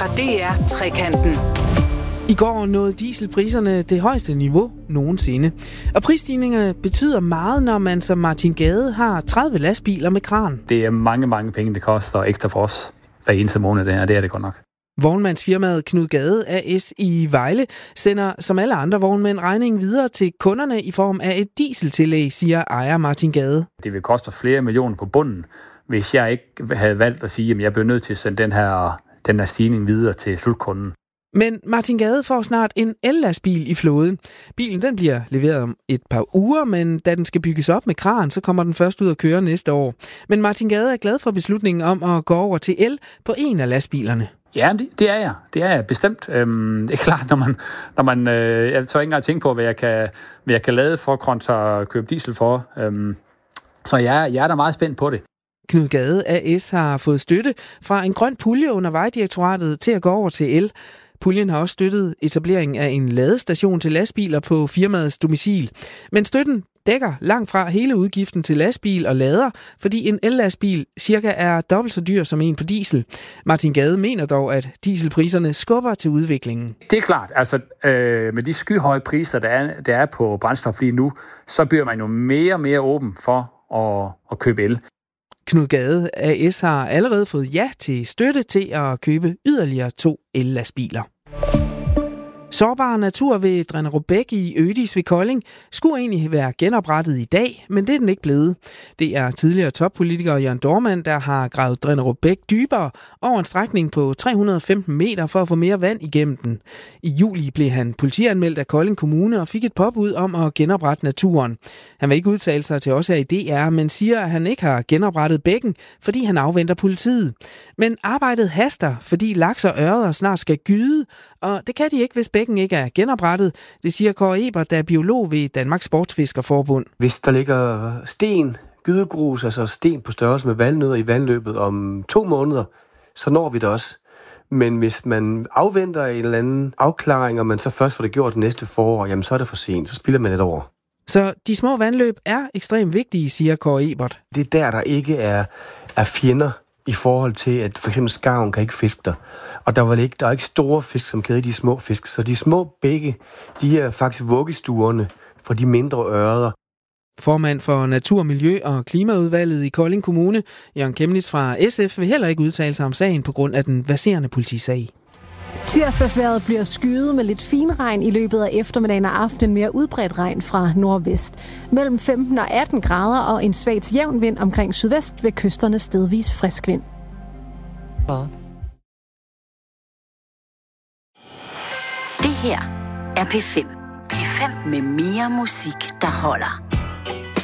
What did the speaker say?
fra DR Trekanten. I går nåede dieselpriserne det højeste niveau nogensinde. Og prisstigningerne betyder meget, når man som Martin Gade har 30 lastbiler med kran. Det er mange penge, det koster ekstra for os hver eneste måned. Det er det godt nok. Vognmandsfirmaet Knud Gade AS i Vejle sender som alle andre vognmænd regningen videre til kunderne i form af et dieseltillæg, siger ejer Martin Gade. Det vil koste flere millioner på bunden, hvis jeg ikke havde valgt at sige, at jeg bliver nødt til at sende den her stigning videre til slutkunden. Men Martin Gade får snart en el-lastbil i flåden. Bilen den bliver leveret om et par uger, men da den skal bygges op med kran, så kommer den først ud at køre næste år. Men Martin Gade er glad for beslutningen om at gå over til el på en af lastbilerne. Ja, det er jeg. Det er jeg bestemt. Det er klart, når man jeg tør ikke engang tænke på, hvad jeg kan lade for kontra at købe diesel for. Så jeg er da meget spændt på det. Knud Gade AS har fået støtte fra en grøn pulje under Vejdirektoratet til at gå over til el. Puljen har også støttet etableringen af en ladestation til lastbiler på firmaets domicil. Men støtten dækker langt fra hele udgiften til lastbil og lader, fordi en el-lastbil cirka er dobbelt så dyr som en på diesel. Martin Gade mener dog, at dieselpriserne skubber til udviklingen. Det er klart, altså med de skyhøje priser, der er på brændstof lige nu, så bliver man jo mere og mere åben for at købe el. Knud Gade AS har allerede fået ja til støtte til at købe yderligere 2 el-lastbiler. Sårbar natur ved Drenderup-Bæk i Ødis ved Kolding skulle egentlig være genoprettet i dag, men det er den ikke blevet. Det er tidligere toppolitiker Jørgen Dohrmann, der har gravet Drenderup-Bæk dybere over en strækning på 315 meter for at få mere vand igennem den. I juli blev han politianmeldt af Kolding Kommune og fik et påbud om at genoprette naturen. Han vil ikke udtale sig til os her i DR, men siger, at han ikke har genoprettet bækken, fordi han afventer politiet. Men arbejdet haster, fordi laks og ørreder snart skal gyde, og det kan de ikke, hvis bækken ikke er genoprettet. Det siger Kåre Ebert, der er biolog ved Danmarks Sportsfiskerforbund. Hvis der ligger sten, gydegrus, altså sten på størrelse med valnødder i vandløbet om 2 måneder, så når vi det også. Men hvis man afventer en eller anden afklaring, og man så først får det gjort næste forår, jamen så er det for sent, så spilder man et år. Så de små vandløb er ekstremt vigtige, siger Kåre Ebert. Det er der ikke er fjender i forhold til, at for eksempel skarven kan ikke fiske der. Og der er ikke store fisk, som kan de små fisk. Så de små bække, de er faktisk vuggestuerne for de mindre ørreder. Formand for Natur-, Miljø- og Klimaudvalget i Kolding Kommune, Jørgen Kemnitz fra SF, vil heller ikke udtale sig om sagen på grund af den verserende politisag. Tirsdagsvejret bliver skyet med lidt finregn i løbet af eftermiddagen og aftenen, mere udbredt regn fra nordvest. Mellem 15 og 18 grader og en svag til jævn vind omkring sydvest ved kysterne stedvis frisk vind. Det her er P5. P5 med mere musik, der holder.